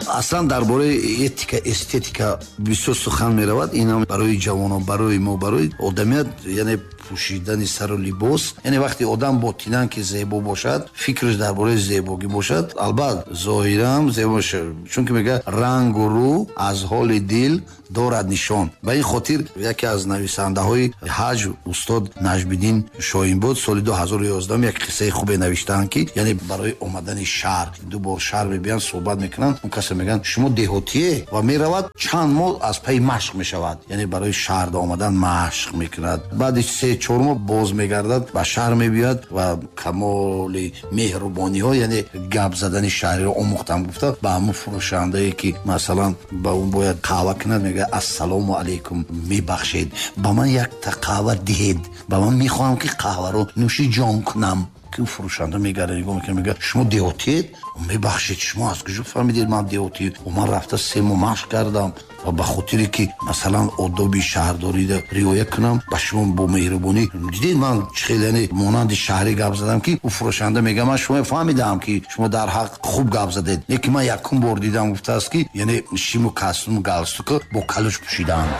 аслан дар бораи этика эстетика бисёр сухан меравад. Инам барои ҷавонон, барои мо, барои одамият, яъне пӯшидани сару либос, яъне вақте одам ботинан ки зебо бошад, фикраш дар бораи зебогӣ бошад, албат зоҳирам зебо бошад, чунки мега рангу рӯ аз ҳоли дил дорад нишон. Ба ин хотир яке аз нависандаҳои ҳаҷ устод Наҷмиддин Шоҳинбод соли 2011 як қиссаи хубе навиштаанд ки яъне барои омадани шаҳр ду бор шаҳр мебиянд, суҳбат мекунанд, он каса мегӯянд шумо деҳотие ва меравад чанд моҳ аз паи машқ мешавад, яъне барои шаҳр омадан машқ мекунад, баъди 3-4 моҳ боз мегардад, ба шаҳр мебиёяд ва камоли меҳрубониҳо, яъне гап задани шаҳриро омӯхтам гуфта ба ҳамун фурӯшандае ки масалан ба он бояд қаҳва кунад, мега ассалому алайкум, мебахшед, ба ман якта қаҳва диҳед, ба ман мехоҳам ки қаҳваро нӯши ҷон кунам. ки фурӯшанда мегарда нигоҳ мекунад, мега шумо деҳотиед? Мебахшед, шумо аз куҷо фаҳмидед ман деҳотӣ? ман рафта 3 моҳ машқ кардам ва ба хотире ки масалан одоби шаҳрдорида риоя кунам, ба шумо бо меҳрубонӣ дидед ман чӣ хел яъне монанди шаҳрӣ гап задам ки у фурӯшанда мега ман шумо фаҳмидам ки шумо дар ҳақ хуб гап задед, не ки ман якум бор дидам гуфтааст ки яъне шиму кастум галстука бо калӯш пӯшидаанд.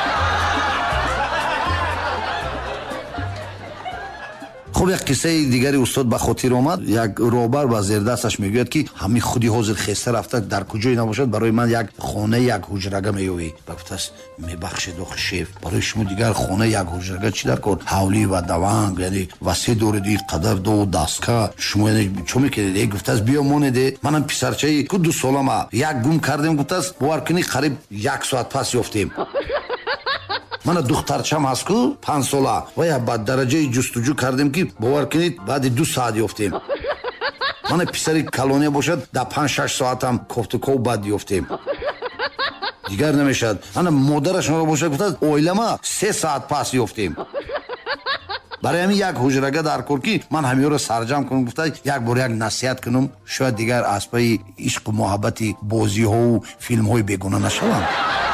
хуб, як қиссаи дигари устод ба хотир омад. Як роҳбар ба зердасташ мегӯяд ки ҳамин худи ҳозир хеста рафта дар куҷое набошад, барои ман як хона як ҳуҷрага меёвӣ. Ба гуфтааст мебахшед охи шеф, барои шумо дигар хона як ҳуҷрага чӣ дар кор? ҳавлӣ ва даванг, яъне васе доред, қадар до дастка, шумо яъне чо мекунед? Гуфтааст биё монеде, манам писарчаи ку 2 солама як гум кардем, гуфтааст бовар кунӣ қариб 1 соат пас ёфтем. мана духтарчам ҳаст ку 5 сола ва я ба дараҷаи ҷустуҷӯ кардем ки бовар кунед баъди 2 соат ёфтем. мана писари калония бошад дар 5-6 соатам кофтуков баъд ёфтем. дигар намешавад. ана модарашонро бошад гуфтад оилама 3 соат пас ёфтем. барои ҳамин як ҳуҷрага дар кор ки ман ҳамиёро сарҷам кунам, гуфтад як бор як насиҳат кунам, шояд дигар аз паи ишқу муҳаббати бозиҳову филмҳои бегона нашавам.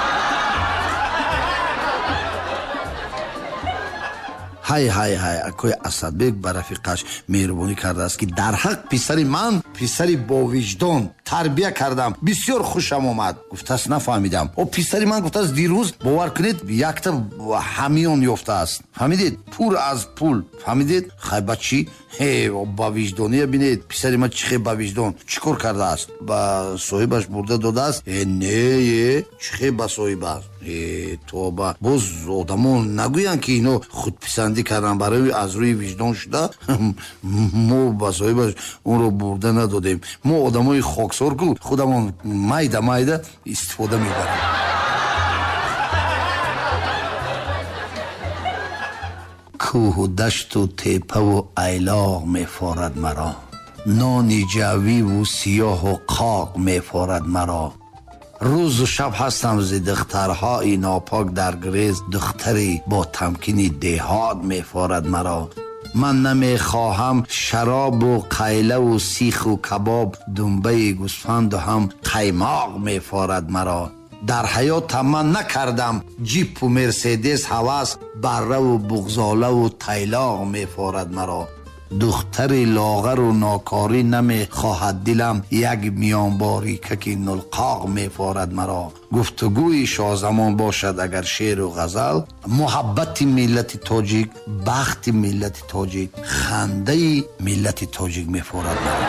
ҳай акои Асадбек ба рафиқаш меҳрубонӣ кардааст ки дар ҳақ писари ман писари бовиҷдон тарбия кардам, бисёр хушам омад. гуфтааст нафаҳмидам. писари ман гуфтааст дирӯз бовар кунед якта ҳамиён ёфтааст, фаҳмидед, пур аз пул, фаҳмидед. хай ба чӣ? ба виҷдония бинед писари ман чӣ хел ба виҷдон чӣ кор кардааст? ба соҳибаш бурда додааст? не чӣ хел ба соҳибаш? то ба боз одамон нагӯянд ки ино худписандӣ кардан, барои аз рӯи виҷдон шуда мо ба соҳибаш онро бурда надодем. мо одамои хоксор ку худамон майда истифода мебарем. кӯҳу дашту тепаву айлоғ мефорад маро, нони ҷавиву сиёҳу қоқ мефорад маро. рӯзу шаб ҳастам зи духтарҳои нопок дар гурез, духтари бо тамкини деҳот мефорад маро. ман намехоҳам шаробу қайлаву сиху кабоб, дунбаи гӯсфанду ҳам қаймоқ мефорад маро. дар ҳаётам ман накардам ҷипу мерседес ҳавас, барраву буғзолаву тайлоқ мефорад маро. духтари лоғару нокорӣ намехоҳад дилам, як миёнборикаки нулқоқ мефорад маро. гуфтугӯи шозамон бошад агар шеъру ғазал, муҳаббати миллати тоҷик, бахти миллати тоҷик, хандаи миллати тоҷик мефорад маро.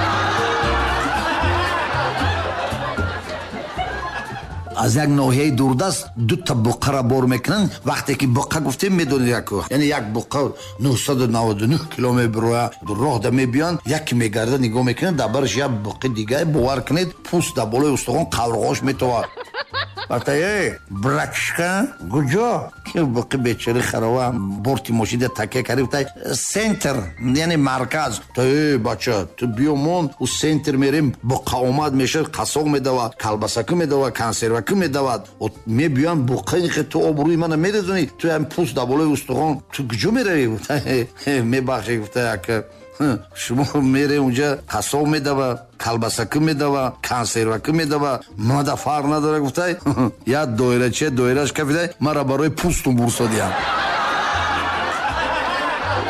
аз як ноҳияи дурдаст 2 буқаро бор мекунанд. вақте ки буқа гуфтем медонед як, яъне як буқа 999 километр роҳ да мебиёнд, яке мегарда нигоҳ мекунед, дар бараш як буқи дигаи бовар кунед пӯст дар болои устухон қаврғош метовад. вақта бракшка куҷо ки буқи бечари харова борти мошида такя кариб гуфта сентр, яъне марказ. бача ту биё мон у сентр мерем, буқа омад мешавад, қасоқ медавад, калбасаку медавад, консерваку медавад, мебиёнд буқаи ту обрӯи мана мерезонӣ, ту ям пӯст дар болои устухон, ту куҷо меравӣ? гуфта мебахшӣ, гуфта яка шумо мере унҷа қасоқ медава, калбасаку медава, консерваку медава, мада фарқ надора. гуфтай як доирачия доираш кафидай мара барои пӯстум бурсодиям.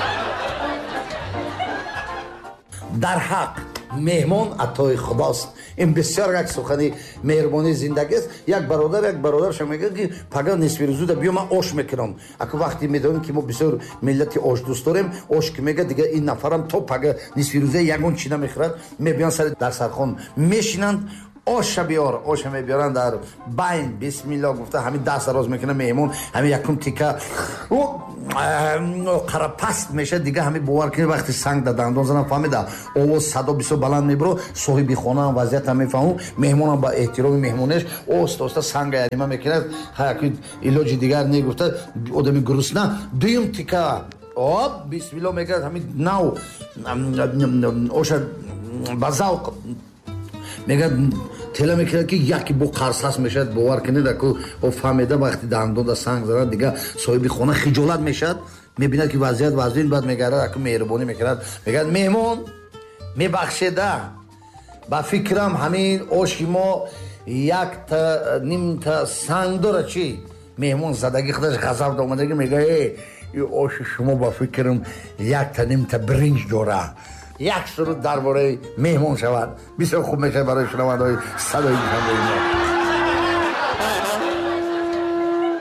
дар ҳақ меҳмон атои худост. این بسیار یک سخنی مهربانی زندگی است. یک برادرش میگه که پگاه نصف روزه بیا من آش میکنم. اگه وقتی میدونیم که ما بسیار ملت آش دوست داریم، آش که میگه دیگه این نفرم تا پگاه نصف روزه یگون چی نمیخورد، میبیان سر در سرخان میشینند آش بیار، آش میبیارن در بین بسم الله گفته همین دست راز میکنه مهمون همین یکم تیکه قرا پست میشه دیگه همین باور کنید وقتی سنگ در دندان زنم فهمیده آواز صدا بسیار بلند میبره صاحب خانه هم وضعیت هم میفهمه مهمون هم با احترام مهمونش اوست سنگ یعنی میکنه هیچ علاج دیگر نگفته آدمی گرسنه دویم تیکه بسم الله میگه همین نو آش بازاق میگه تلا میکنه که یکی با قرصاس میشد باور کنید که او فهمیده وقتی دندون سنگ زدن دیگه صاحب خانه خجالت میشد میبیند که وضعیت وضعین بعد میگره که مهربانی میکرد میگه مهمون میبخشیده با فکرم همین آش ما یک تا نیم تا سنگ داره چی مهمون زدگی خودش غضب اومده میگه ای آش شما با فکرم یک تا نیم تا برنج داره یک سرود درباره مهمون شود بسیار خوب میشه برای شنونده‌های صدای شما.